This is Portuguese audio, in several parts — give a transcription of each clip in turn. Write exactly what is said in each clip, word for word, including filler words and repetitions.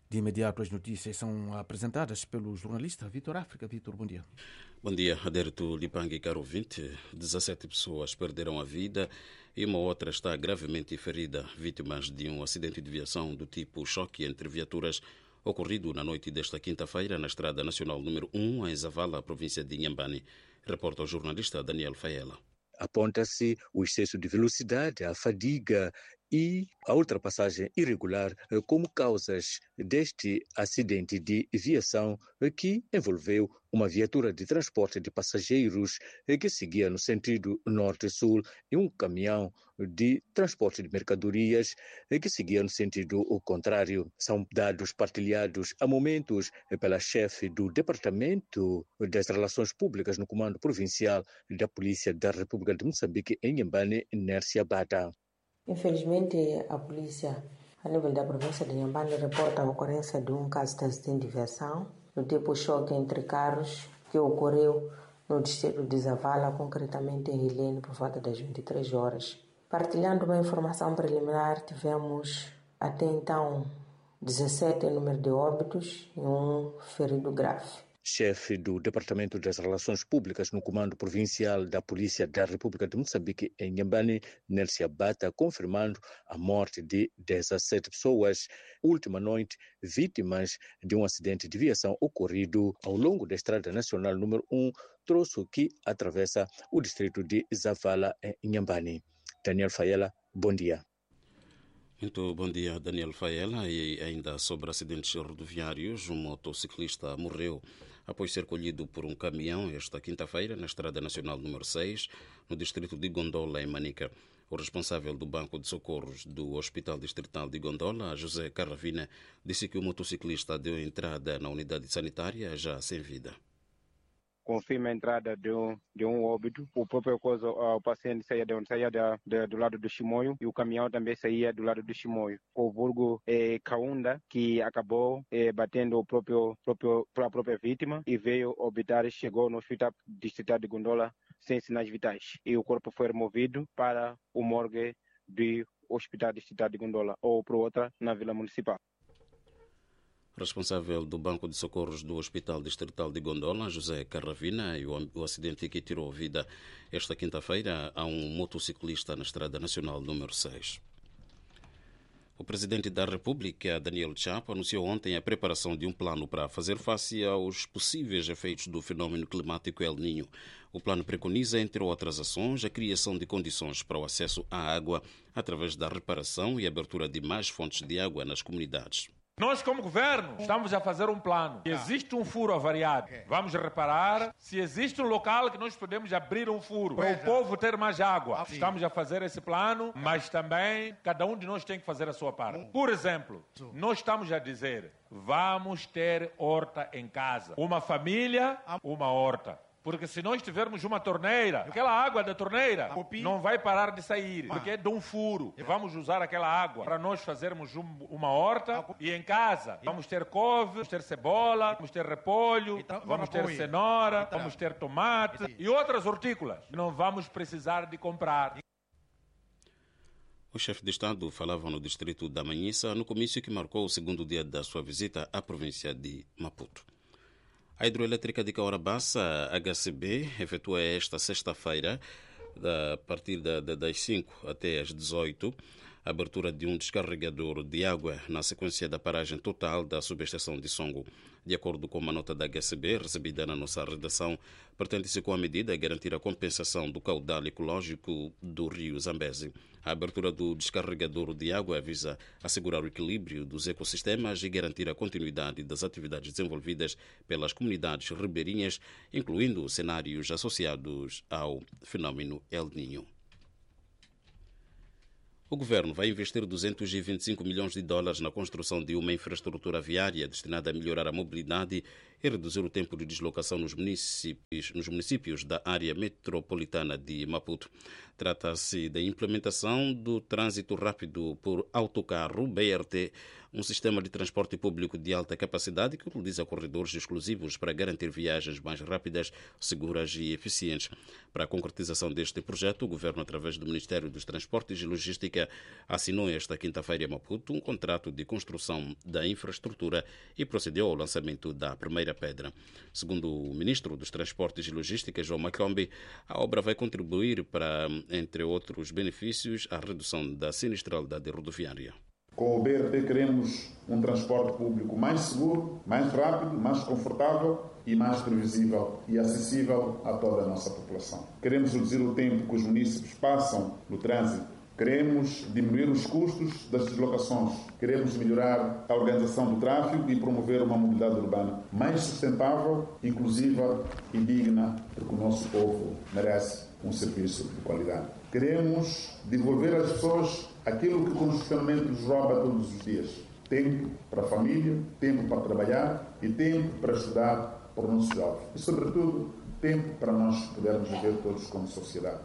De imediato, as notícias são apresentadas pelo jornalista Vitor África. Vitor, bom dia. Bom dia, Aderto Lipangue, caro ouvinte. dezessete pessoas perderam a vida e uma outra está gravemente ferida, vítimas de um acidente de viação do tipo choque entre viaturas ocorrido na noite desta quinta-feira na Estrada Nacional número um, em Zavala, província de Inhambane. Reporta o jornalista Daniel Faela. Aponta-se o excesso de velocidade, a fadiga e a ultrapassagem irregular como causas deste acidente de viação que envolveu uma viatura de transporte de passageiros que seguia no sentido norte-sul e um caminhão de transporte de mercadorias que seguia no sentido contrário. São dados partilhados a momentos pela chefe do Departamento das Relações Públicas no Comando Provincial da Polícia da República de Moçambique em Inhambane, Nércia Bata. Infelizmente, a polícia, a nível da província de Inhambane, reporta a ocorrência de um caso de acidente de viação do tipo choque entre carros que ocorreu no distrito de Zavala, concretamente em Hilene, por volta das vinte e três horas. Partilhando uma informação preliminar, tivemos até então dezessete número de óbitos e um ferido grave. Chefe do Departamento das Relações Públicas no Comando Provincial da Polícia da República de Moçambique em Inhambane, Nércia Bata, confirmando a morte de dezessete pessoas, última noite vítimas de um acidente de viação ocorrido ao longo da Estrada Nacional número um, troço que atravessa o distrito de Zavala em Inhambane. Daniel Faela, bom dia. Muito bom dia, Daniel Faela. E ainda sobre acidentes rodoviários, um motociclista morreu após ser colhido por um caminhão esta quinta-feira na Estrada Nacional número seis, no distrito de Gondola, em Manica. O responsável do Banco de Socorros do Hospital Distrital de Gondola, José Carravina, disse que o motociclista deu entrada na unidade sanitária já sem vida. Confirma a entrada de um, de um óbito. O próprio coisa, o paciente saía, de, saía da, de, do lado do Chimoio e o caminhão também saía do lado do Chimoio. O vulgo é, Kaunda, que acabou é, batendo o próprio, próprio, a própria vítima e veio obitar, chegou no Hospital Distrital de Gondola sem sinais vitais. E o corpo foi removido para o morgue do Hospital Distrital de Gondola ou para outra na Vila Municipal. Responsável do Banco de Socorros do Hospital Distrital de Gondola, José Carravina, e o, o acidente que tirou vida esta quinta-feira a um motociclista na Estrada Nacional número seis. O Presidente da República, Daniel Chapo, anunciou ontem a preparação de um plano para fazer face aos possíveis efeitos do fenômeno climático El Niño. O plano preconiza, entre outras ações, a criação de condições para o acesso à água através da reparação e abertura de mais fontes de água nas comunidades. Nós, como governo, estamos a fazer um plano. Se existe um furo avariado, vamos reparar. Se existe um local que nós podemos abrir um furo para o povo ter mais água, estamos a fazer esse plano, mas também cada um de nós tem que fazer a sua parte. Por exemplo, nós estamos a dizer, vamos ter horta em casa. Uma família, uma horta. Porque se nós tivermos uma torneira, aquela água da torneira não vai parar de sair, porque é de um furo. E vamos usar aquela água para nós fazermos um, uma horta e em casa vamos ter couve, vamos ter cebola, vamos ter repolho, vamos ter cenoura, vamos ter tomate e outras hortícolas. Não vamos precisar de comprar. O chefe de Estado falava no distrito da Manhissa no comício que marcou o segundo dia da sua visita à província de Maputo. A hidroelétrica de Caorabassa, H C B, efetua esta sexta-feira, a partir das cinco até às dezoito, a abertura de um descarregador de água na sequência da paragem total da subestação de Songo. De acordo com uma nota da H C B recebida na nossa redação, pretende-se com a medida garantir a compensação do caudal ecológico do rio Zambeze. A abertura do descarregador de água visa assegurar o equilíbrio dos ecossistemas e garantir a continuidade das atividades desenvolvidas pelas comunidades ribeirinhas, incluindo cenários associados ao fenômeno El Niño. O governo vai investir duzentos e vinte e cinco milhões de dólares na construção de uma infraestrutura viária destinada a melhorar a mobilidade e reduzir o tempo de deslocação nos municípios, nos municípios da área metropolitana de Maputo. Trata-se da implementação do trânsito rápido por autocarro, B R T, um sistema de transporte público de alta capacidade que utiliza corredores exclusivos para garantir viagens mais rápidas, seguras e eficientes. Para a concretização deste projeto, o Governo, através do Ministério dos Transportes e Logística, assinou esta quinta-feira em Maputo um contrato de construção da infraestrutura e procedeu ao lançamento da primeira pedra. Segundo o Ministro dos Transportes e Logística, João Macombi, a obra vai contribuir para, entre outros benefícios, a redução da sinistralidade rodoviária. Com o B R T queremos um transporte público mais seguro, mais rápido, mais confortável e mais previsível e acessível a toda a nossa população. Queremos reduzir o tempo que os munícipes passam no trânsito. Queremos diminuir os custos das deslocações. Queremos melhorar a organização do tráfego e promover uma mobilidade urbana mais sustentável, inclusiva e digna, porque o nosso povo merece um serviço de qualidade. Queremos devolver às pessoas aquilo que constitucionalmente nos rouba todos os dias. Tempo para a família, tempo para trabalhar e tempo para estudar para os nossos jovens. E, sobretudo, tempo para nós podermos viver todos como sociedade.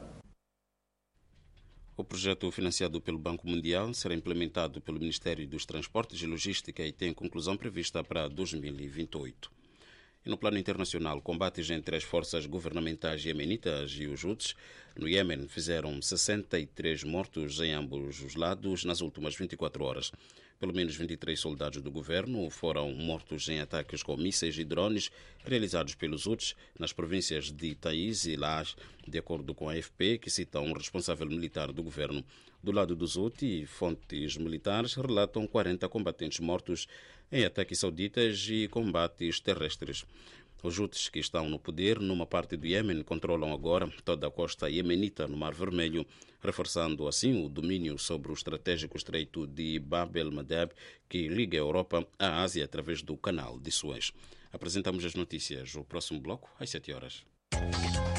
O projeto, financiado pelo Banco Mundial, será implementado pelo Ministério dos Transportes e Logística e tem conclusão prevista para dois mil e vinte e oito. E no plano internacional, combates entre as forças governamentais iemenitas e os Houthis no Iêmen fizeram sessenta e três mortos em ambos os lados nas últimas vinte e quatro horas. Pelo menos vinte e três soldados do governo foram mortos em ataques com mísseis e drones realizados pelos Houthis nas províncias de Taiz e Laj, de acordo com a A F P, que cita um responsável militar do governo. Do lado dos Houthis, fontes militares relatam quarenta combatentes mortos em ataques sauditas e combates terrestres. Os Houthis, que estão no poder numa parte do Iêmen, controlam agora toda a costa iemenita no Mar Vermelho, reforçando assim o domínio sobre o estratégico estreito de Bab el-Mandeb, que liga a Europa à Ásia através do canal de Suez. Apresentamos as notícias. O próximo bloco, às sete horas.